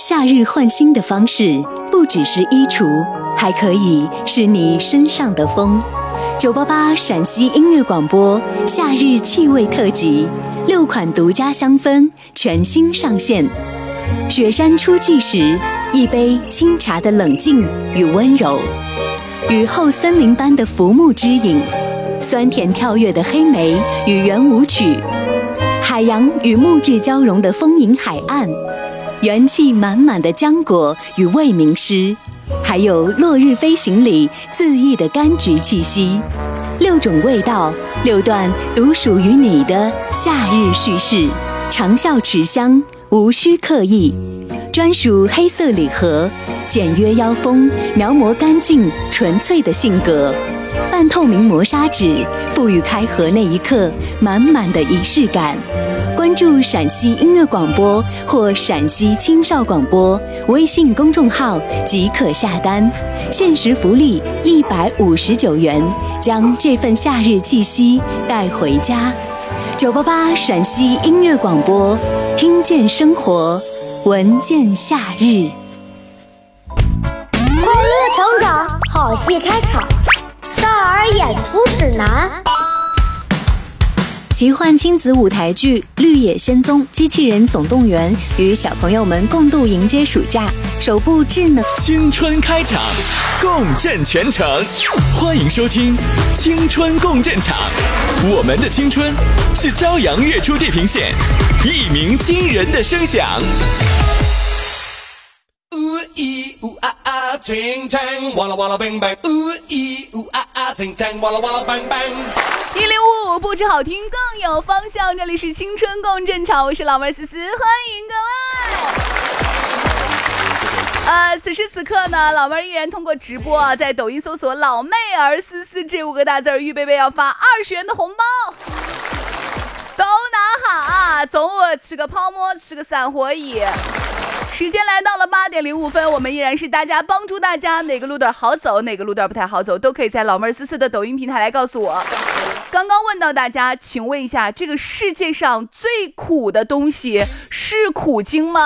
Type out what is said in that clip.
夏日换新的方式，不只是衣橱，还可以是你身上的风。988陕西音乐广播夏日气味特辑，6款独家香氛全新上线。雪山初霁时，一杯清茶的冷静与温柔，雨后森林般的浮木之影，酸甜跳跃的黑莓与圆舞曲，海洋与木质交融的丰盈海岸，元气满满的浆果与未名诗，还有落日飞行里恣意的柑橘气息。6种味道，6段独属于你的夏日叙事，长效持香，无需刻意。专属黑色礼盒，简约腰封，描摹干净纯粹的性格。半透明磨砂纸，赋予开盒那一刻满满的仪式感。关注陕西音乐广播或陕西青少广播微信公众号即可下单，限时福利159元，将这份夏日气息带回家。988陕西音乐广播，听见生活，闻见夏日。 快乐成长，好戏开场，少儿演出指南。 奇幻亲子舞台剧《绿野仙踪：机器人总动员》与小朋友们共度迎接暑假，首部智能青春开场，共振全城。欢迎收听青春共振场，我们的青春是朝阳月出地平线，一鸣惊人的声响。 Ting tang walla walla bang bang ooh ee ooh ah ah ting tang walla walla bang bang 1055不止好听更有方向，这里是青春共振场，我是老妹思思，欢迎各位。此时此刻呢，老妹依然通过直播在抖音搜索老妹儿思思这5个大字，预备要发20元的红包，都拿好，中午吃个泡馍，吃个3合1。时间来到了8点05分，我们依然是大家帮助大家哪个路段好走，哪个路段不太好走，都可以在老妹儿思思的抖音平台来告诉我。刚刚问到大家，请问一下，这个世界上最苦的东西是苦精吗？